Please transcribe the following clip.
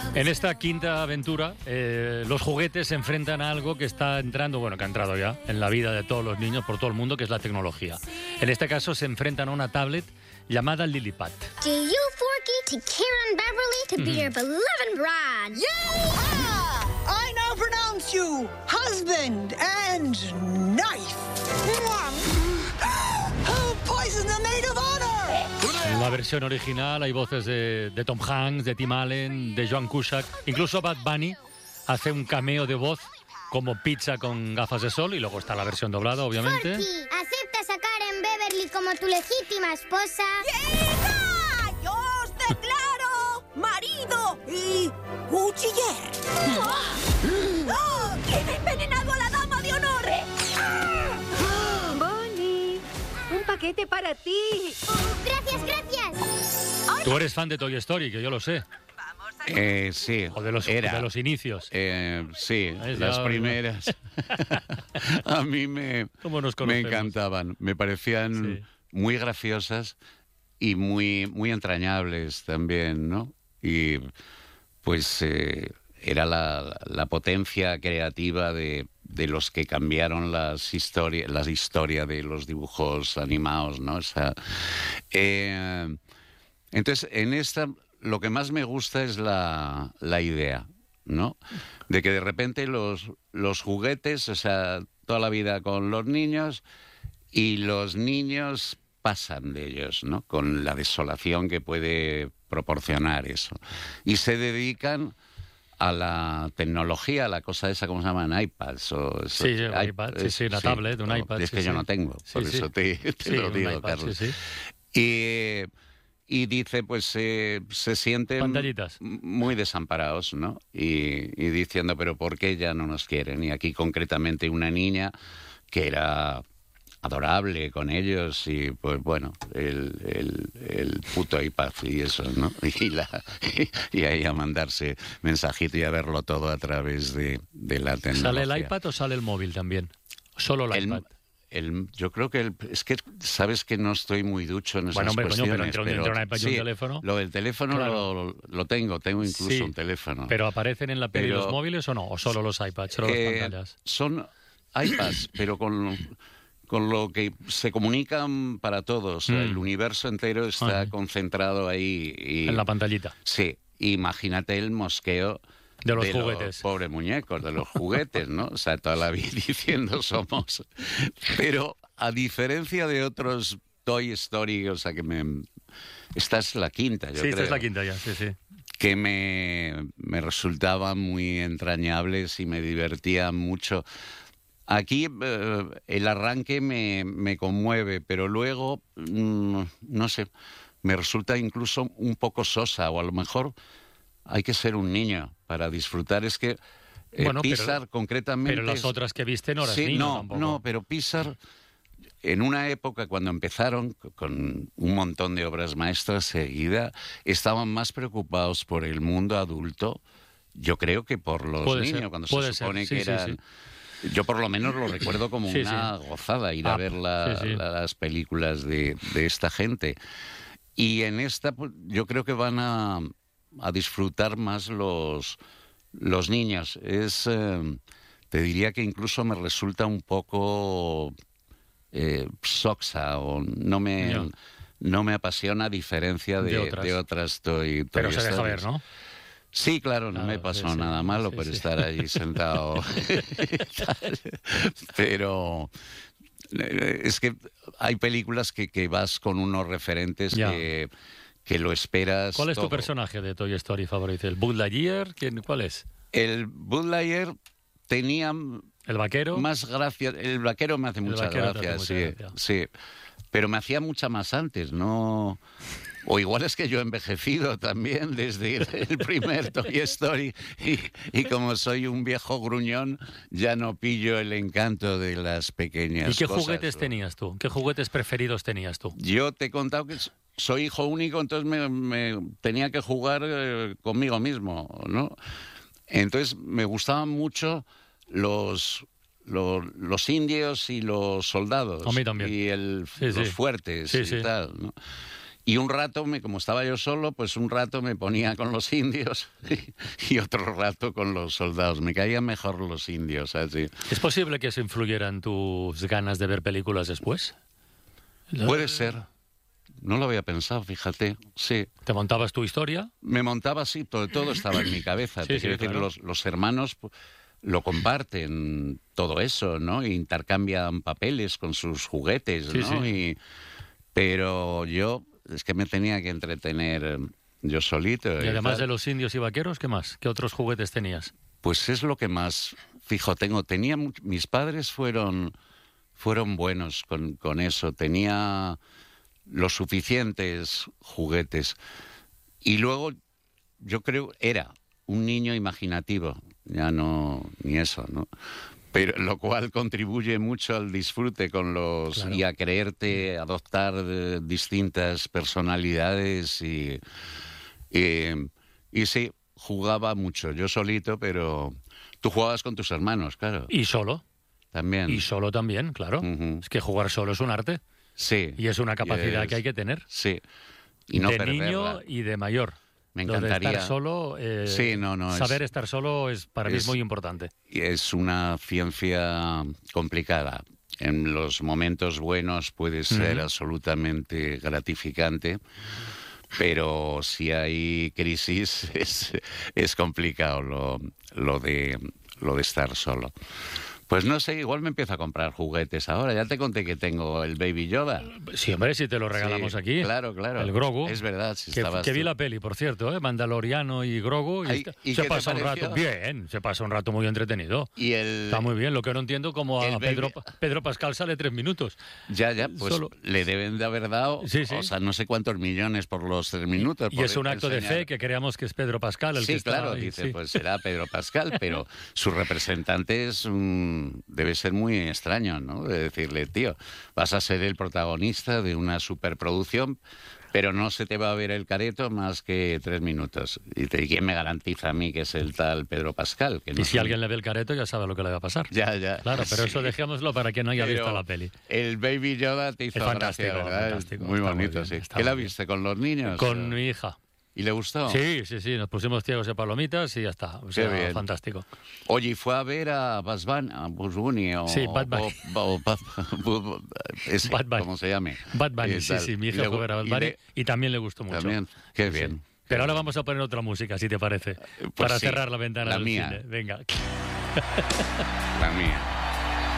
En esta quinta aventura, los juguetes se enfrentan a algo que está entrando, bueno, que ha entrado ya en la vida de todos los niños por todo el mundo, que es la tecnología. En este caso se enfrentan a una tablet llamada Lillipad. Do you, Forky, take Karen Beverly to be your beloved bride? Yeah! I now pronounce you husband and knife. Who poisoned the maid of honor? En la versión original hay voces de Tom Hanks, de Tim Allen, de Joan Cusack. Incluso Bad Bunny hace un cameo de voz como Pizza con gafas de sol, y luego está la versión doblada, obviamente. Forky, ¿aceptas a Karen Beverly como tu legítima esposa? ¡Hija! ¡Yo os declaro marido y cuchiller! ¡Oh! ¿Quién ha envenenado a la dama de honor? Bonnie, un paquete para ti. Gracias, gracias. Tú eres fan de Toy Story, que yo lo sé. Sí, O de los inicios. sí, ¿Ves? las Ya, primeras. A mí ¿Cómo nos me conocemos? encantaban, me parecían Sí. muy graciosas y muy entrañables también, ¿no? Y pues era la potencia creativa de los que cambiaron la historia de los dibujos animados, ¿no? O sea, entonces, en esta lo que más me gusta es la idea, ¿no? De que de repente los juguetes, o sea, toda la vida con los niños, y los niños pasan de ellos, ¿no? Con la desolación que puede proporcionar eso. Y se dedican a la tecnología, a la cosa esa, ¿cómo se llaman? iPads o eso. Sí, iPad, sí, la tablet, un iPad. Es que sí, yo sí. no tengo, por Sí, sí. eso te Sí, lo un digo, iPad, Carlos. sí, sí. Y dice, pues se sienten Pantallitas. muy desamparados, ¿no? Y diciendo, pero ¿por qué ya no nos quieren? Y aquí concretamente una niña que era adorable con ellos, y pues bueno, el puto iPad y eso, ¿no? Y ahí a mandarse mensajitos y a verlo todo a través de la tecnología. ¿Sale el iPad o sale el móvil también? Solo el iPad. Yo creo que es que sabes que no estoy muy ducho en esas Bueno, hombre, coño, cuestiones, pero entre un iPad y un teléfono. Lo del teléfono Claro. lo tengo incluso Sí, un teléfono. ¿Pero aparecen en la peli Pero, los móviles o no? ¿O solo los iPads, solo las pantallas? Son iPads, pero con lo que se comunican para todos. O sea, el universo entero está concentrado ahí. En la pantallita. Sí, imagínate el mosqueo De los juguetes. Los pobres muñecos, de los juguetes, ¿no? O sea, toda la vida diciendo somos. Pero a diferencia de otros Toy Story, o sea, esta es la quinta, yo creo. Sí, esta es la quinta ya, sí, sí. Que me resultaban muy entrañables y me divertían mucho. Aquí el arranque me conmueve, pero luego, no sé, me resulta incluso un poco sosa, o a lo mejor hay que ser un niño para disfrutar. Es que Bueno, Pixar concretamente... Pero las otras que viste no eras Sí, niño tampoco. no, pero Pixar, en una época cuando empezaron con un montón de obras maestras seguidas, estaban más preocupados por el mundo adulto, yo creo, que por los Puede niños, ser, cuando puede se supone ser, que sí, eran... sí. Yo por lo menos lo recuerdo como Sí, una gozada ir a ver las películas de esta gente. Y en esta, pues, yo creo que van a disfrutar más los niños. Te diría que incluso me resulta un poco soxa, o no me apasiona, a diferencia de otras Toy Pero se deja Stories. ver, ¿no? Sí, claro, no me pasó nada malo por estar allí sentado. Pero es que hay películas que vas con unos referentes que lo esperas. ¿Cuál es todo. tu personaje de Toy Story favorito? ¿El Buzz Lightyear? ¿Cuál es? El Buzz Lightyear tenía... ¿El vaquero? Más gracia. El vaquero me hace mucha gracia, sí. Pero me hacía mucha más antes, ¿no? O igual es que yo he envejecido también desde el primer Toy Story y como soy un viejo gruñón, ya no pillo el encanto de las pequeñas ¿Y qué cosas, juguetes ¿no? tenías tú? ¿Qué juguetes preferidos tenías tú? Yo te he contado que soy hijo único, entonces me tenía que jugar conmigo mismo, ¿no? Entonces me gustaban mucho los indios y los soldados. A mí también. Y los fuertes y tal, ¿no? Y un rato, como estaba yo solo, pues un rato me ponía con los indios y otro rato con los soldados. Me caían mejor los indios, así. ¿Es posible que eso influyera en tus ganas de ver películas después? Puede ser. No lo había pensado, fíjate. Sí. ¿Te montabas tu historia? Me montaba así, todo estaba en mi cabeza. Sí, Te sí, quiero decir, claro. los hermanos lo comparten todo eso, ¿no? E intercambian papeles con sus juguetes, Sí, ¿no? sí. Pero yo, es que me tenía que entretener yo solito. Y además tal. de los indios y vaqueros, ¿qué más? ¿Qué otros juguetes tenías? Pues es lo que más fijo tengo. Mis padres fueron buenos con eso. Tenía los suficientes juguetes. Y luego, yo creo, era un niño imaginativo. Ya no, ni eso, ¿no? Pero lo cual contribuye mucho al disfrute con los Claro. y a creerte, adoptar distintas personalidades y sí, jugaba mucho, yo solito, pero tú jugabas con tus hermanos, claro, Y solo. también. Y solo también, claro. Ujú. Es que jugar solo es un arte Sí. y es una capacidad es- que hay que tener. Sí. Y no de perderla. niño y de mayor. Me Lo de encantaría. estar solo, Sí, no, saber estar solo es para mí es es- muy importante. Es una ciencia complicada. En los momentos buenos puede ser absolutamente gratificante, pero si hay crisis es complicado lo de estar solo. Pues no sé, igual me empiezo a comprar juguetes ahora. Ya te conté que tengo el Baby Yoda. Sí, hombre, si te lo regalamos Sí, aquí. Claro, claro. El Grogu. Es verdad, si Que estabas vi tú. la peli, por cierto, Mandaloriano y Grogu. Ay, ¿y se qué te pasa un pareció? rato bien, se pasa un rato muy entretenido. Y el... Está muy bien, lo que no entiendo como a el Pedro Pascal sale 3 minutos. Ya, pues Solo- le deben de haber dado, Sí, sí. o sea, no sé cuántos millones por los 3 minutos. Y por es un acto de enseñar. fe que creamos que es Pedro Pascal el que Sí, está claro, ahí, dice, sí. pues será Pedro Pascal, pero su representante debe ser muy extraño, ¿no? De decirle, tío, vas a ser el protagonista de una superproducción, pero no se te va a ver el careto más que 3 minutos. ¿Y quién me garantiza a mí que es el tal Pedro Pascal? Que no Y si soy- alguien le ve el careto ya sabe lo que le va a pasar. Ya. Claro, pero Sí. eso dejémoslo para quien no haya Pero visto la peli. El Baby Yoda te hizo Es fantástico, gracia, ¿verdad? fantástico, Muy está muy bonito, bien, sí. está ¿Qué la muy bien. viste con los niños? Con mi hija. ¿Y le gustó? Sí, nos pusimos ciegos de palomitas y ya está. O sea, bien. fantástico. Oye, ¿y fue a ver a Bugs Bunny o... Sí, Bad Bunny. ese, Bad Bunny. ¿cómo se llame? Bad Bunny, Y sí, tal. sí, mi Y hija le- fue a ver a Bad y Bunny le- y también le gustó mucho. También, qué Sí, bien. sí. Pero ahora vamos a poner otra música, si te parece, Pues para sí, cerrar la ventana la del mía. cine. Venga. La mía.